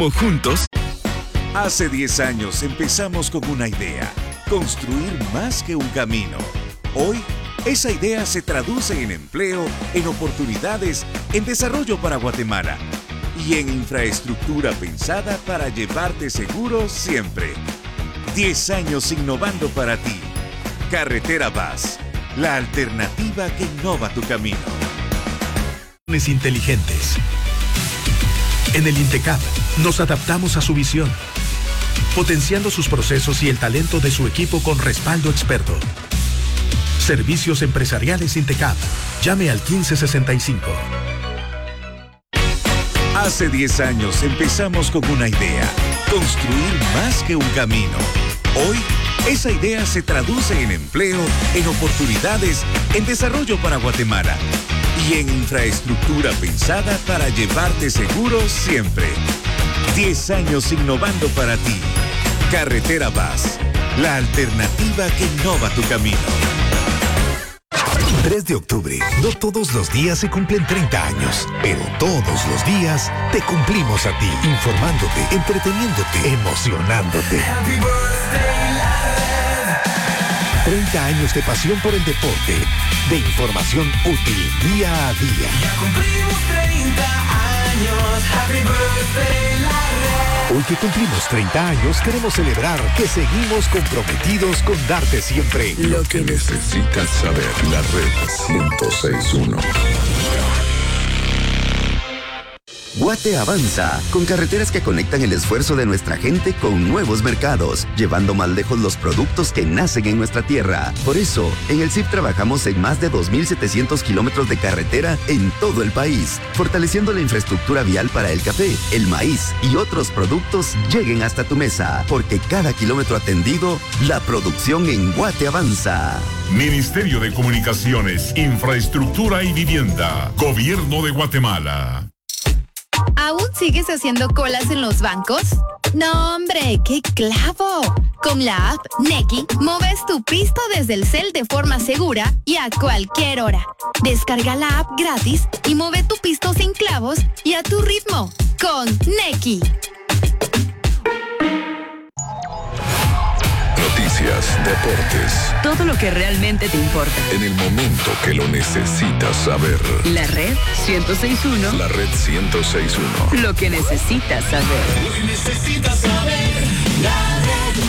Juntos. Hace 10 años empezamos con una idea, construir más que un camino. Hoy, esa idea se traduce en empleo, en oportunidades, en desarrollo para Guatemala y en infraestructura pensada para llevarte seguro siempre. 10 años innovando para ti. Carretera VAS, la alternativa que innova tu camino. Inteligentes. En el INTECAP nos adaptamos a su visión, potenciando sus procesos y el talento de su equipo con respaldo experto. Servicios empresariales INTECAP. Llame al 1565. Hace 10 años empezamos con una idea, construir más que un camino. Hoy, esa idea se traduce en empleo, en oportunidades, en desarrollo para Guatemala y en infraestructura pensada para llevarte seguro siempre. 10 años innovando para ti. Carretera VAS, la alternativa que innova tu camino. 3 de octubre. No todos los días se cumplen 30 años, pero todos los días te cumplimos a ti, informándote, entreteniéndote, emocionándote. 30 años de pasión por el deporte, de información útil día a día. Ya cumplimos 30 años, happy birthday, la red. Hoy que cumplimos 30 años, queremos celebrar que seguimos comprometidos con darte siempre lo que necesitas saber. La red 106.1. Guate avanza, con carreteras que conectan el esfuerzo de nuestra gente con nuevos mercados, llevando más lejos los productos que nacen en nuestra tierra. Por eso, en el CIP trabajamos en más de 2,700 kilómetros de carretera en todo el país, fortaleciendo la infraestructura vial para el café, el maíz y otros productos lleguen hasta tu mesa, porque cada kilómetro atendido, la producción en Guate avanza. Ministerio de Comunicaciones, Infraestructura y Vivienda, Gobierno de Guatemala. ¿Aún sigues haciendo colas en los bancos? ¡No, hombre! ¡Qué clavo! Con la app Nequi, mueves tu pisto desde el cel de forma segura y a cualquier hora. Descarga la app gratis y mueve tu pisto sin clavos y a tu ritmo. Con Nequi. Noticias, deportes. Todo lo que realmente te importa. En el momento que lo necesitas saber. La red 106.1. La red 106.1. Lo que necesitas saber. Lo que necesitas saber, la red.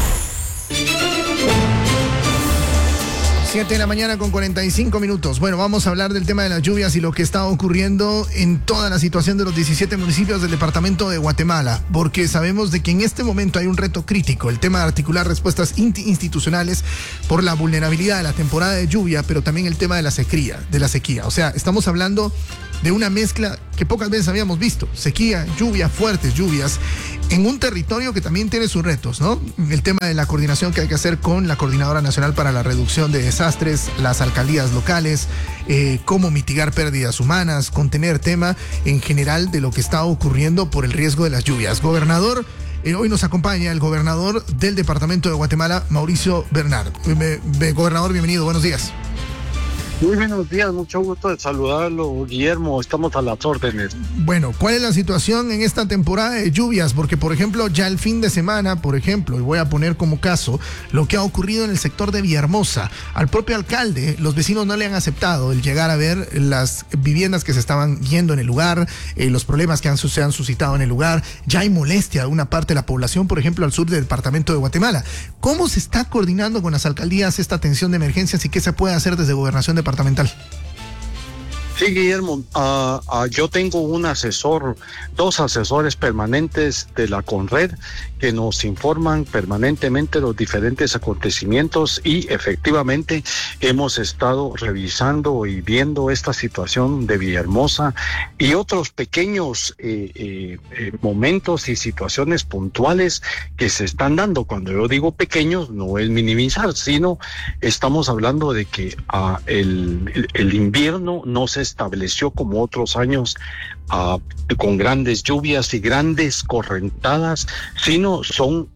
7 de la mañana con 45 minutos. Bueno, vamos a hablar del tema de las lluvias y lo que está ocurriendo en toda la situación de los 17 municipios del departamento de Guatemala, porque sabemos de que en este momento hay un reto crítico, el tema de articular respuestas institucionales por la vulnerabilidad de la temporada de lluvia, pero también el tema de la sequía. O sea, estamos hablando de una mezcla que pocas veces habíamos visto, sequía, lluvia, fuertes lluvias, en un territorio que también tiene sus retos, ¿no? El tema de la coordinación que hay que hacer con la Coordinadora Nacional para la Reducción de Desastres, las alcaldías locales, cómo mitigar pérdidas humanas, contener tema en general de lo que está ocurriendo por el riesgo de las lluvias. Gobernador, hoy nos acompaña el gobernador del departamento de Guatemala, Mauricio Bernard. Gobernador, bienvenido, buenos días. Muy buenos días, mucho gusto de saludarlo, Guillermo, estamos a las órdenes. Bueno, ¿cuál es la situación en esta temporada de lluvias? Porque, por ejemplo, ya el fin de semana, por ejemplo, y voy a poner como caso lo que ha ocurrido en el sector de Villahermosa. Al propio alcalde, los vecinos no le han aceptado el llegar a ver las viviendas que se estaban yendo en el lugar, los problemas que se han suscitado en el lugar. Ya hay molestia de una parte de la población, por ejemplo, al sur del departamento de Guatemala. ¿Cómo se está coordinando con las alcaldías esta atención de emergencias y qué se puede hacer desde Gobernación departamental? Sí, Guillermo, yo tengo un asesor, 2 asesores permanentes de la CONRED que nos informan permanentemente los diferentes acontecimientos y efectivamente hemos estado revisando y viendo esta situación de Villahermosa y otros pequeños momentos y situaciones puntuales que se están dando. Cuando yo digo pequeños, no es minimizar, sino estamos hablando de que el invierno no se estableció como otros años con grandes lluvias y grandes correntadas, sino son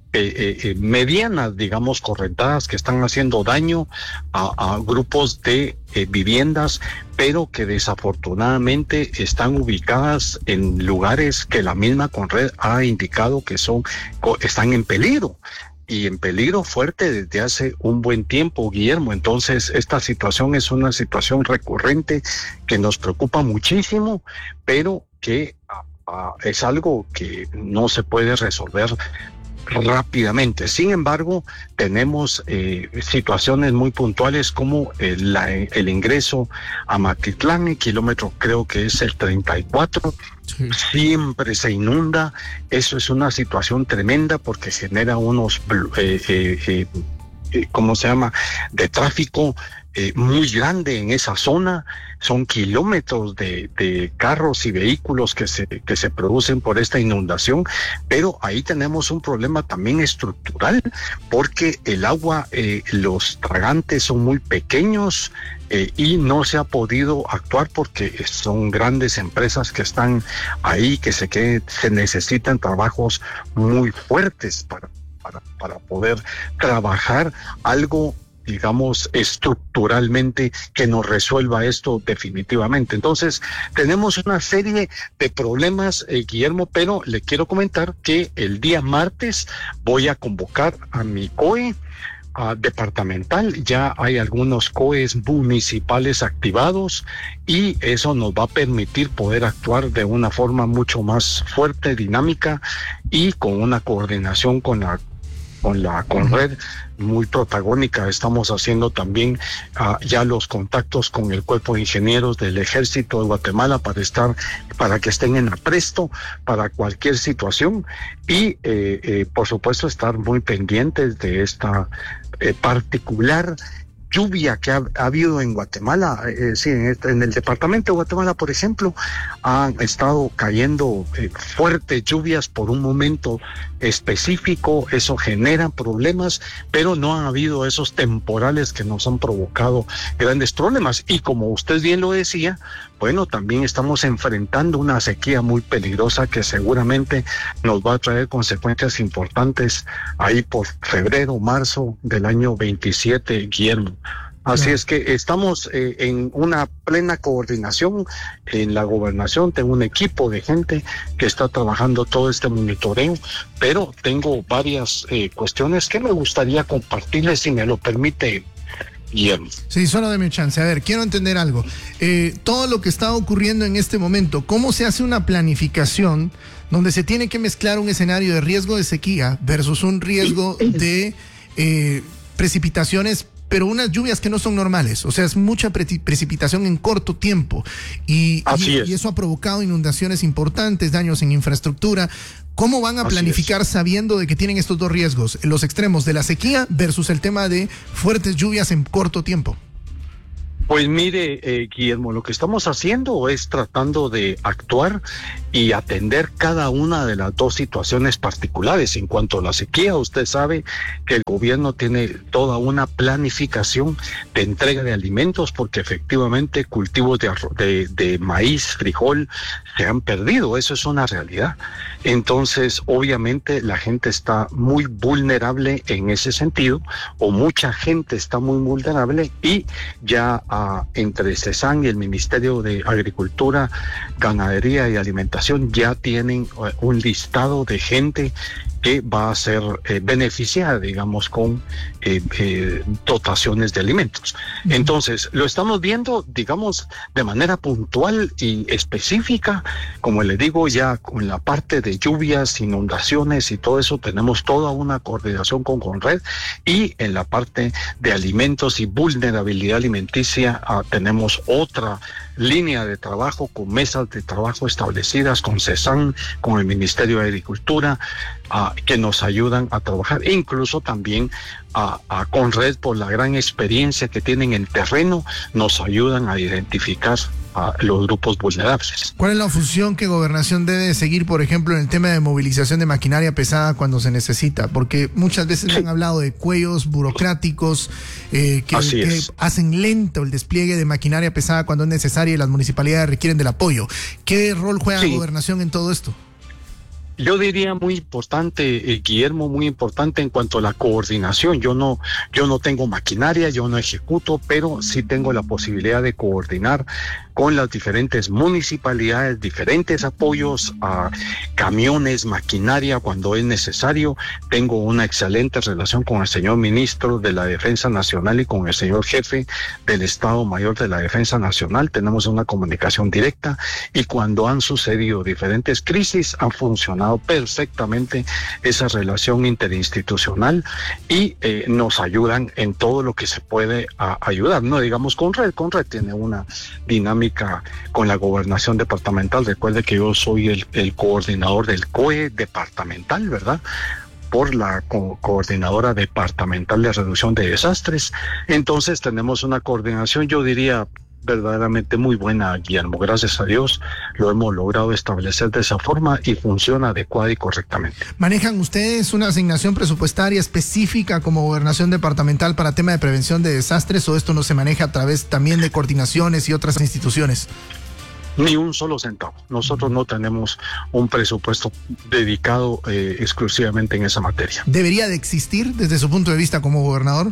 medianas, digamos, correntadas que están haciendo daño a grupos de viviendas, pero que desafortunadamente están ubicadas en lugares que la misma Conred ha indicado que están en peligro. Y en peligro fuerte desde hace un buen tiempo, Guillermo. Entonces, esta situación es una situación recurrente que nos preocupa muchísimo, pero que es algo que no se puede resolver rápidamente. Sin embargo, tenemos situaciones muy puntuales como el ingreso a Matitlán, el kilómetro creo que es el 34, siempre se inunda. Eso es una situación tremenda porque genera unos ¿cómo se llama?, de tráfico muy grande en esa zona. Son kilómetros de carros y vehículos que se producen por esta inundación, pero ahí tenemos un problema también estructural, porque el agua, los tragantes son muy pequeños y no se ha podido actuar porque son grandes empresas que están ahí, que se necesitan trabajos muy fuertes para poder trabajar algo, digamos, estructuralmente que nos resuelva esto definitivamente. Entonces, tenemos una serie de problemas, Guillermo, pero le quiero comentar que el día martes voy a convocar a mi COE departamental. Ya hay algunos COEs municipales activados y eso nos va a permitir poder actuar de una forma mucho más fuerte, dinámica y con una coordinación con la Conred muy protagónica. Estamos haciendo también ya los contactos con el Cuerpo de Ingenieros del Ejército de Guatemala para que estén en apresto para cualquier situación y por supuesto estar muy pendientes de esta particular lluvia que ha habido en Guatemala. Sí, en el departamento de Guatemala, por ejemplo, han estado cayendo fuertes lluvias por un momento específico. Eso genera problemas, pero no han habido esos temporales que nos han provocado grandes problemas. Y como usted bien lo decía, bueno, también estamos enfrentando una sequía muy peligrosa que seguramente nos va a traer consecuencias importantes ahí por febrero, marzo del año 27, Guillermo. Así es que estamos en una plena coordinación en la gobernación. Tengo un equipo de gente que está trabajando todo este monitoreo, pero tengo varias cuestiones que me gustaría compartirles, si me lo permite, Guillermo. Sí, solo deme chance. A ver, quiero entender algo. Todo lo que está ocurriendo en este momento, ¿cómo se hace una planificación donde se tiene que mezclar un escenario de riesgo de sequía versus un riesgo de precipitaciones, pero unas lluvias que no son normales? O sea, es mucha precipitación en corto tiempo y eso ha provocado inundaciones importantes, daños en infraestructura. ¿Cómo van a planificar sabiendo de que tienen estos dos riesgos, los extremos de la sequía versus el tema de fuertes lluvias en corto tiempo? Pues mire, Guillermo, lo que estamos haciendo es tratando de actuar y atender cada una de las dos situaciones particulares. En cuanto a la sequía, usted sabe que el gobierno tiene toda una planificación de entrega de alimentos, porque efectivamente cultivos de maíz, frijol, se han perdido. Eso es una realidad. Entonces, obviamente, la gente está muy vulnerable en ese sentido, o mucha gente está muy vulnerable, y ya entre CESAN y el Ministerio de Agricultura, Ganadería y Alimentación ya tienen un listado de gente que va a ser beneficiada, digamos, con dotaciones de alimentos. Entonces, lo estamos viendo, digamos, de manera puntual y específica. Como le digo, ya con la parte de lluvias, inundaciones y todo eso, tenemos toda una coordinación con Conred, y en la parte de alimentos y vulnerabilidad alimenticia tenemos otra línea de trabajo con mesas de trabajo establecidas con CESAN, con el Ministerio de Agricultura, que nos ayudan a trabajar, e incluso también a Conred, por la gran experiencia que tienen en terreno, nos ayudan a identificar a los grupos vulnerables. ¿Cuál es la función que Gobernación debe seguir, por ejemplo, en el tema de movilización de maquinaria pesada cuando se necesita? Porque muchas veces han hablado de cuellos burocráticos que hacen lento el despliegue de maquinaria pesada cuando es necesaria y las municipalidades requieren del apoyo. ¿Qué rol juega Gobernación en todo esto? Yo diría muy importante, Guillermo, muy importante en cuanto a la coordinación. Yo no tengo maquinaria, yo no ejecuto, pero sí tengo la posibilidad de coordinar con las diferentes municipalidades, diferentes apoyos a camiones, maquinaria cuando es necesario. Tengo una excelente relación con el señor ministro de la Defensa Nacional y con el señor jefe del Estado Mayor de la Defensa Nacional. Tenemos una comunicación directa y cuando han sucedido diferentes crisis ha funcionado perfectamente esa relación interinstitucional y nos ayudan en todo lo que se puede ayudar. No digamos Conred tiene una dinámica con la gobernación departamental. Recuerde que yo soy el coordinador del COE departamental, ¿verdad?, por la coordinadora departamental de reducción de desastres. Entonces tenemos una coordinación, yo diría, verdaderamente muy buena, Guillermo. Gracias a Dios lo hemos logrado establecer de esa forma y funciona adecuada y correctamente. ¿Manejan ustedes una asignación presupuestaria específica como gobernación departamental para tema de prevención de desastres o esto no se maneja a través también de coordinaciones y otras instituciones? Ni un solo centavo. Nosotros no tenemos un presupuesto dedicado exclusivamente en esa materia. ¿Debería de existir desde su punto de vista como gobernador?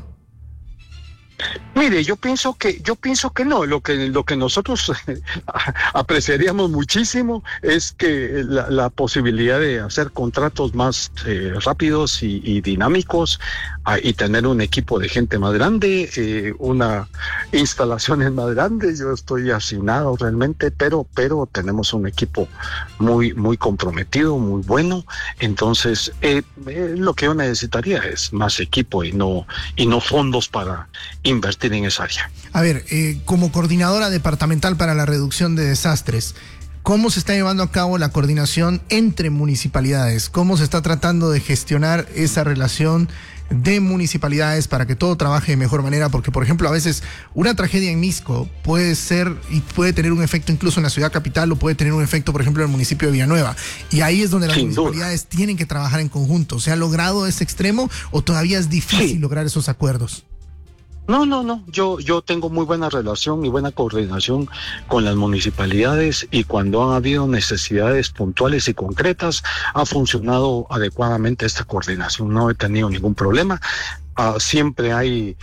Mire, yo pienso que no. Lo que nosotros apreciaríamos muchísimo es que la posibilidad de hacer contratos más rápidos y dinámicos y tener un equipo de gente más grande, una instalaciones más grandes. Yo estoy asignado realmente, pero tenemos un equipo muy muy comprometido, muy bueno. Entonces, lo que yo necesitaría es más equipo y no fondos para invertir en esa área. A ver, como coordinadora departamental para la reducción de desastres, ¿cómo se está llevando a cabo la coordinación entre municipalidades? ¿Cómo se está tratando de gestionar esa relación de municipalidades para que todo trabaje de mejor manera? Porque, por ejemplo, a veces una tragedia en Misco puede ser y puede tener un efecto incluso en la ciudad capital o puede tener un efecto, por ejemplo, en el municipio de Villanueva. Y ahí es donde las municipalidades tienen que trabajar en conjunto. ¿Se ha logrado ese extremo o todavía es difícil lograr esos acuerdos? No. Yo tengo muy buena relación y buena coordinación con las municipalidades y cuando han habido necesidades puntuales y concretas ha funcionado adecuadamente esta coordinación. No he tenido ningún problema. Siempre hay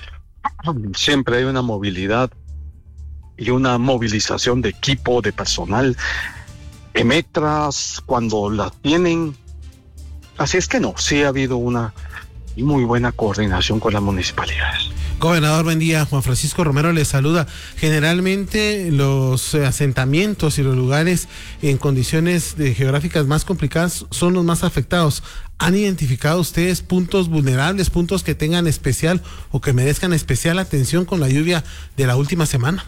una movilidad y una movilización de equipo, de personal, metras cuando las tienen. Así es que no, sí ha habido una muy buena coordinación con las municipalidades. Gobernador, buen día. Juan Francisco Romero le saluda. Generalmente los asentamientos y los lugares en condiciones geográficas más complicadas son los más afectados. ¿Han identificado ustedes puntos vulnerables, puntos que tengan especial o que merezcan especial atención con la lluvia de la última semana?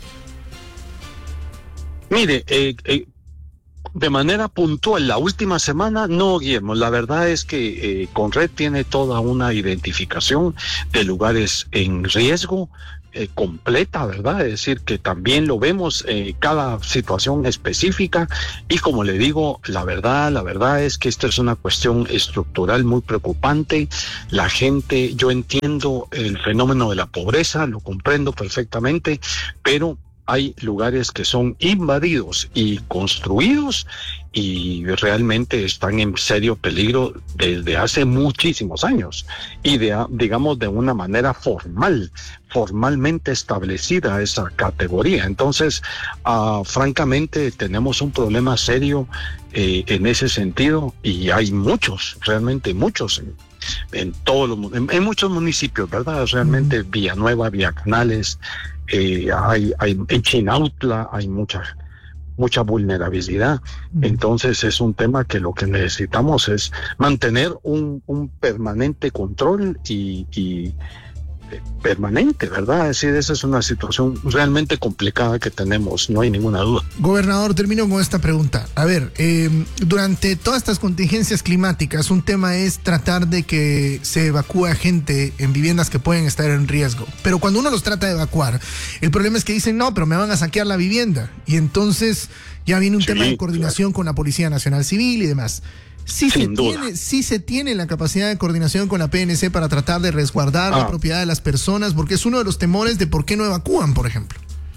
Mire, de manera puntual, la última semana, no, Guillermo. La verdad es que Conred tiene toda una identificación de lugares en riesgo completa, ¿verdad? Es decir, que también lo vemos cada situación específica y como le digo, la verdad es que esta es una cuestión estructural muy preocupante. La gente, yo entiendo el fenómeno de la pobreza, lo comprendo perfectamente, pero hay lugares que son invadidos y construidos y realmente están en serio peligro desde hace muchísimos años y digamos de una manera formalmente establecida esa categoría. Entonces, francamente, tenemos un problema serio en ese sentido y hay muchos, realmente muchos en muchos municipios, ¿verdad? Realmente Villanueva, Villa Canales, hay en Chinautla hay mucha vulnerabilidad. Entonces es un tema que lo que necesitamos es mantener un permanente control y permanente, ¿verdad? Es decir, esa es una situación realmente complicada que tenemos, no hay ninguna duda. Gobernador, termino con esta pregunta. A ver, durante todas estas contingencias climáticas, un tema es tratar de que se evacúe a gente en viviendas que pueden estar en riesgo. Pero cuando uno los trata de evacuar, el problema es que dicen, no, pero me van a saquear la vivienda. Y entonces ya viene un tema de coordinación con la Policía Nacional Civil y demás. Sí se tiene la capacidad de coordinación con la PNC para tratar de resguardar la propiedad de las personas, porque es uno de los temores de por qué no evacúan, por ejemplo.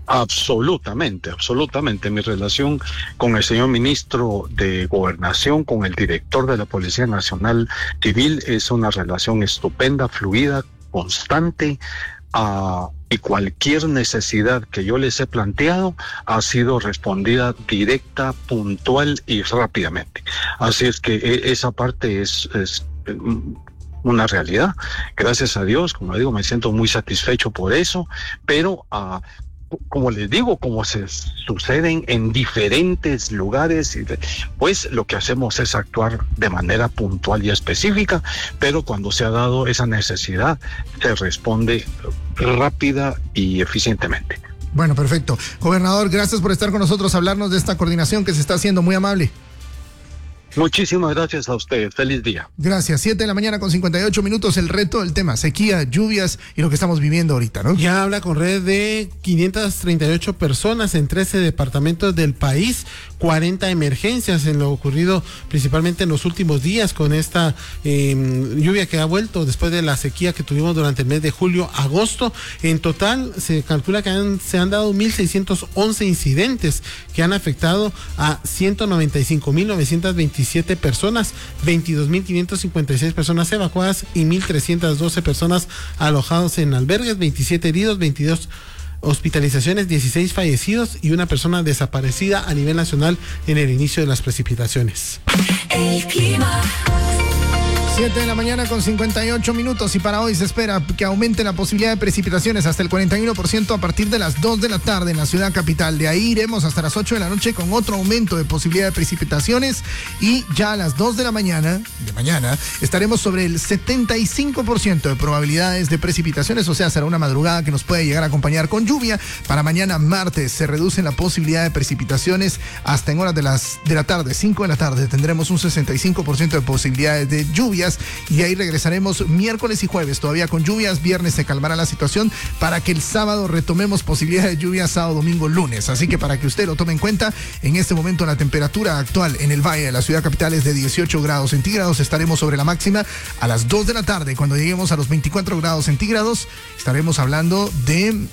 Absolutamente. Mi relación con el señor ministro de Gobernación, con el director de la Policía Nacional Civil, es una relación estupenda, fluida, constante, y cualquier necesidad que yo les he planteado ha sido respondida directa, puntual y rápidamente. Así es que esa parte es una realidad. Gracias a Dios, como digo, me siento muy satisfecho por eso, pero como les digo, como se suceden en diferentes lugares, pues lo que hacemos es actuar de manera puntual y específica, pero cuando se ha dado esa necesidad, se responde rápida y eficientemente. Bueno, perfecto. Gobernador, gracias por estar con nosotros, hablarnos de esta coordinación que se está haciendo, muy amable. Muchísimas gracias a ustedes. Feliz día. Gracias. 7:58 a.m. El reto del tema, sequía, lluvias y lo que estamos viviendo ahorita, ¿no? Ya habla con red de 538 personas en 13 departamentos del país, 40 emergencias en lo ocurrido principalmente en los últimos días con esta lluvia que ha vuelto después de la sequía que tuvimos durante el mes de julio, agosto. En total se calcula que se han dado 1,611 incidentes que han afectado a 195,927 personas, 22,556 personas evacuadas y 1,312 personas alojados en albergues, 27 heridos, 22 hospitalizaciones, 16 fallecidos y una persona desaparecida a nivel nacional en el inicio de las precipitaciones. 7:58 a.m. y para hoy se espera que aumente la posibilidad de precipitaciones hasta el 41% a partir de las 2 de la tarde en la ciudad capital. De ahí iremos hasta las 8 de la noche con otro aumento de posibilidad de precipitaciones y ya a las 2 de mañana estaremos sobre el 75% de probabilidades de precipitaciones, o sea, será una madrugada que nos puede llegar a acompañar con lluvia. Para mañana martes se reduce la posibilidad de precipitaciones hasta en horas de la tarde, 5 de la tarde tendremos un 65% de posibilidades de lluvia. Y ahí regresaremos miércoles y jueves todavía con lluvias, viernes se calmará la situación para que el sábado retomemos posibilidades de lluvia sábado, domingo, lunes, así que para que usted lo tome en cuenta, en este momento la temperatura actual en el valle de la ciudad capital es de 18 grados centígrados, estaremos sobre la máxima a las 2 de la tarde, cuando lleguemos a los 24 grados centígrados estaremos hablando de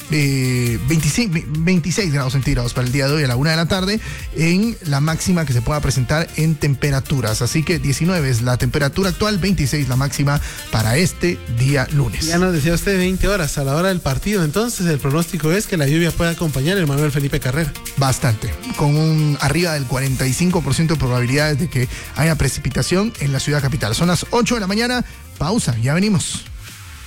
26 grados centígrados para el día de hoy a la 1 de la tarde en la máxima que se pueda presentar en temperaturas, así que 19 es la temperatura actual, 26 la máxima para este día lunes. Ya nos decía usted 20 horas a la hora del partido, entonces el pronóstico es que la lluvia puede acompañar el Manuel Felipe Carrera. Bastante, con un arriba del 45% de probabilidades de que haya precipitación en la ciudad capital. Son las 8 de la mañana, pausa, ya venimos.